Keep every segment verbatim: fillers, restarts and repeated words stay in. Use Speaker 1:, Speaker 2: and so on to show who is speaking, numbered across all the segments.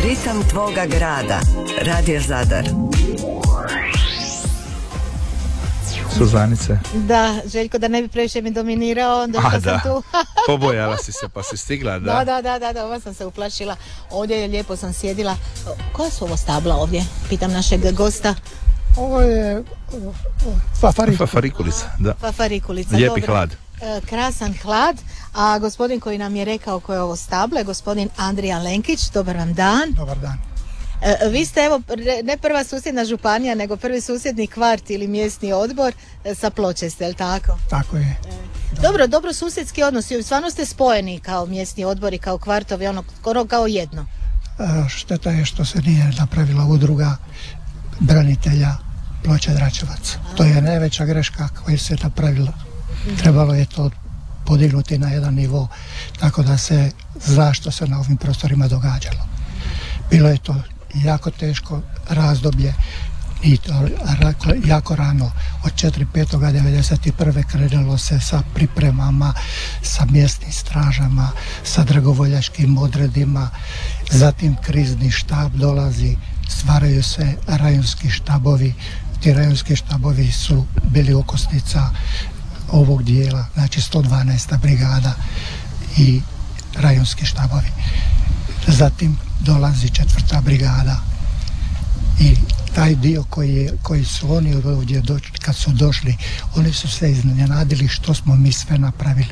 Speaker 1: Ritam tvoga grada. Radio Zadar.
Speaker 2: Suzanice.
Speaker 3: Da, Željko, da ne bi previše mi dominirao, onda što sam tu.
Speaker 2: Pobojala si se pa si stigla, da?
Speaker 3: Da, da, da, da, da, ovo sam se uplašila. Ovdje je lijepo sam sjedila. Koja su ovo stabla ovdje? Pitam našeg gosta.
Speaker 4: Ovo je fafarikulica.
Speaker 2: Fafarikulica, da.
Speaker 3: Fafarikulica.
Speaker 2: Lijepi
Speaker 3: dobro.
Speaker 2: hlad.
Speaker 3: E, krasan hlad, a gospodin koji nam je rekao koje je ovo stablo je gospodin Andrija Lenkić. Dobar vam dan.
Speaker 4: Dobar dan.
Speaker 3: E, vi ste evo ne prva susjedna županija, nego prvi susjedni kvart ili mjesni odbor e, sa Ploče ste, je li tako?
Speaker 4: Tako je.
Speaker 3: E, dobro, dobro susjedski odnosi, stvarno ste spojeni kao mjesni odbori, kao kvartovi, ono, ono kao jedno.
Speaker 4: E, šteta je što se nije napravila udruga branitelja Ploče Dračevac. To je najveća greška koja se napravila. Trebalo je to podignuti na jedan nivo, tako da se zna što se na ovim prostorima događalo. Bilo je to jako teško razdoblje i to jako rano. Od četiri petog devedeset prve krenulo se sa pripremama, sa mjesnim stražama, sa dragovoljačkim odredima, zatim krizni štab dolazi, stvaraju se rajonski štabovi. Ti rajonski štabovi su bili okosnica ovog dijela, znači sto dvanaesta brigada i rajonski štabovi. Zatim dolazi četvrta brigada i taj dio koji, je, koji su oni ovdje došli, kad su došli, oni su se iznenadili što smo mi sve napravili.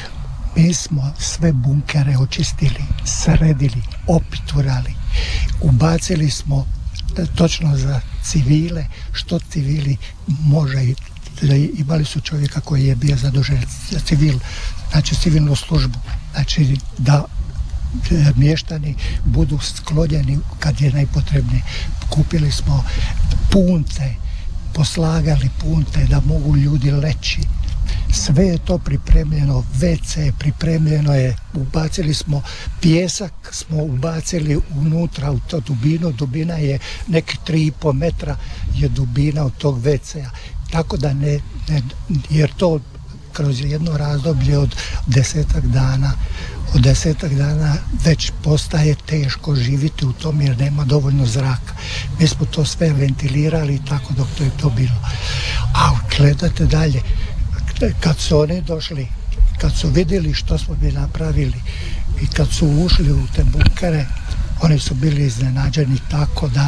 Speaker 4: Mi smo sve bunkere očistili, sredili, opiturali, ubacili smo točno za civile, što civili može i imali su čovjeka koji je bio zadužen za civil, znači civilnu službu, znači da mještani budu sklonjeni kad je najpotrebnije. Kupili smo punte, poslagali punte da mogu ljudi leći. Sve je to pripremljeno, ve ce pripremljeno je, ubacili smo pijesak, smo ubacili unutra u to dubinu, dubina je neki tri i pol metra je dubina od tog ve cea. Tako da ne, ne, jer to kroz jedno razdoblje od desetak dana, od desetak dana već postaje teško živjeti u tom jer nema dovoljno zraka. Mi smo to sve ventilirali tako dok to je to bilo. A gledate dalje, kad su oni došli, kad su vidjeli što smo mi napravili i kad su ušli u te bunkere, oni su bili iznenađeni tako da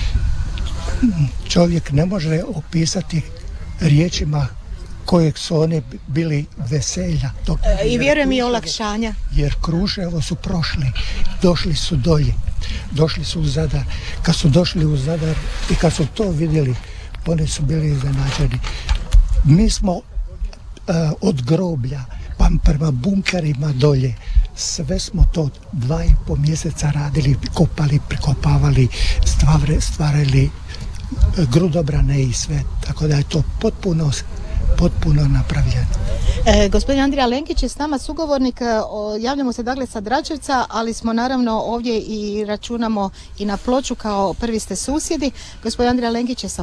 Speaker 4: čovjek ne može opisati riječima kojeg su oni bili veselja. Dok,
Speaker 3: e, I vjerujem i olakšanja.
Speaker 4: Jer Kruševo su prošli, došli su dolje, došli su u Zadar. Kad su došli u Zadar i kad su to vidjeli, oni su bili iznenađeni. Mi smo uh, od groblja pa prema bunkerima dolje, sve smo to dva i po mjeseca radili, kopali, prikopavali, stvarali, stvarali grudobrane i sve, tako da je to potpuno potpuno napravljeno.
Speaker 3: E, gospodin Andrija Lenkić je s nama sugovornik, o, javljamo se dakle sa Dračevca, ali smo naravno ovdje i računamo i na Ploču kao prvi ste susjedi. Gospodin Andrija Lenkić je sa